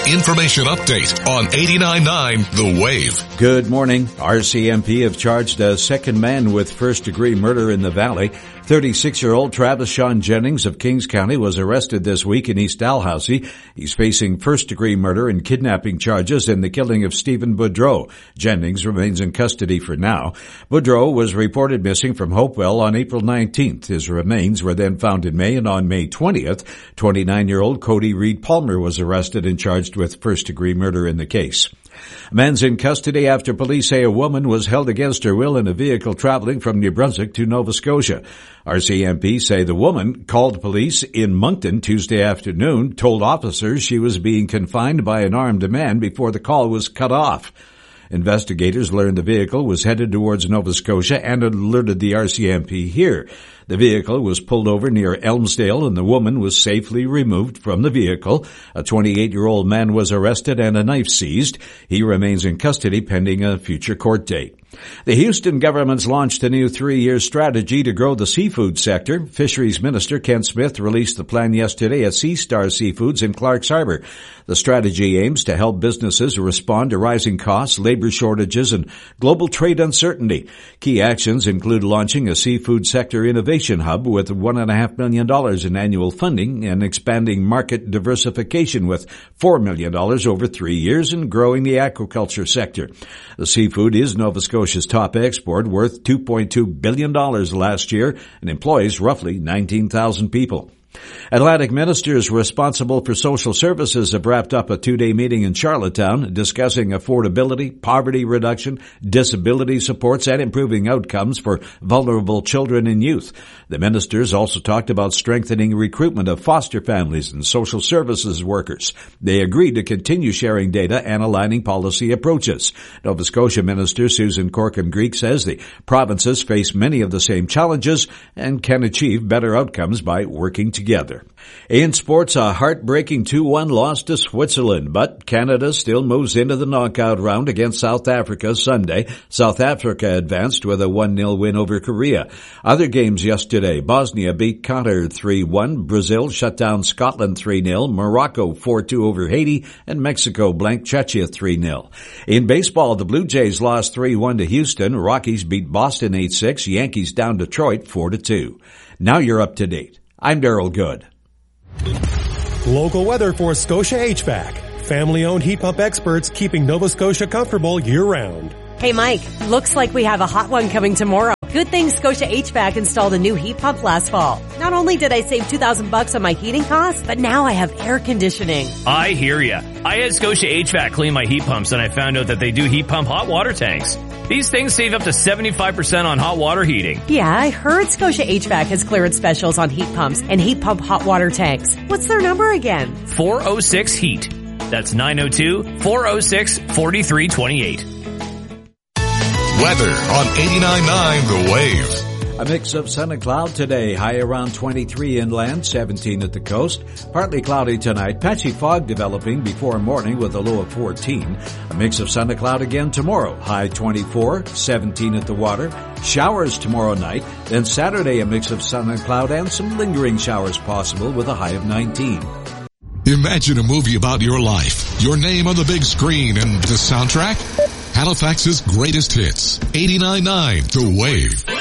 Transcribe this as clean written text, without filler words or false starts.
information update on 89.9 The Wave. Good morning. RCMP have charged a second man with first-degree murder in the Valley. 36-year-old Travis Sean Jennings of Kings County was arrested this week in East Dalhousie. He's facing first-degree murder and kidnapping charges in the killing of Stephen Boudreau. Jennings remains in custody for now. Boudreau was reported missing from Hopewell on April 19th. His remains were then found in May, and on May 20th, 29-year-old Cody Reed Palmer was arrested and charged with first-degree murder in the case. A man's in custody after police say a woman was held against her will in a vehicle traveling from New Brunswick to Nova Scotia. RCMP say the woman called police in Moncton Tuesday afternoon, told officers she was being confined by an armed man before the call was cut off. Investigators learned the vehicle was headed towards Nova Scotia and alerted the RCMP here. The vehicle was pulled over near Elmsdale and the woman was safely removed from the vehicle. A 28-year-old man was arrested and a knife seized. He remains in custody pending a future court date. The Houston government's launched a new 3-year strategy to grow the seafood sector. Fisheries Minister Ken Smith released the plan yesterday at Sea Star Seafoods in Clarks Harbor. The strategy aims to help businesses respond to rising costs, labor shortages, and global trade uncertainty. Key actions include launching a seafood sector innovation hub with $1.5 million in annual funding and expanding market diversification with $4 million over 3 years and growing the aquaculture sector. The seafood is Nova Scotia's top export, worth $2.2 billion last year and employs roughly 19,000 people. Atlantic ministers responsible for social services have wrapped up a 2-day meeting in Charlottetown discussing affordability, poverty reduction, disability supports, and improving outcomes for vulnerable children and youth. The ministers also talked about strengthening recruitment of foster families and social services workers. They agreed to continue sharing data and aligning policy approaches. Nova Scotia Minister Susan Corkum-Greek says the provinces face many of the same challenges and can achieve better outcomes by working together. In sports, a heartbreaking 2-1 loss to Switzerland, but Canada still moves into the knockout round against South Africa Sunday. South Africa advanced with a 1-0 win over Korea. Other games yesterday, Bosnia beat Qatar 3-1, Brazil shut down Scotland 3-0, Morocco 4-2 over Haiti, and Mexico blanked Czechia 3-0. In baseball, the Blue Jays lost 3-1 to Houston, Rockies beat Boston 8-6, Yankees down Detroit 4-2. Now you're up to date. I'm Daryl Good. Local weather for Scotia HVAC. Family-owned heat pump experts keeping Nova Scotia comfortable year-round. Hey Mike, looks like we have a hot one coming tomorrow. Good thing Scotia HVAC installed a new heat pump last fall. Not only did I save $2,000 on my heating costs, but now I have air conditioning. I hear ya. I had Scotia HVAC clean my heat pumps and I found out that they do heat pump hot water tanks. These things save up to 75% on hot water heating. Yeah, I heard Scotia HVAC has clearance specials on heat pumps and heat pump hot water tanks. What's their number again? 406 HEAT. That's 902-406-4328. Weather on 89.9 The Wave. A mix of sun and cloud today, high around 23 inland, 17 at the coast. Partly cloudy tonight, patchy fog developing before morning with a low of 14. A mix of sun and cloud again tomorrow, high 24, 17 at the water. Showers tomorrow night, then Saturday a mix of sun and cloud and some lingering showers possible with a high of 19. Imagine a movie about your life, your name on the big screen, and the soundtrack? Halifax's greatest hits, 89.9 The Wave.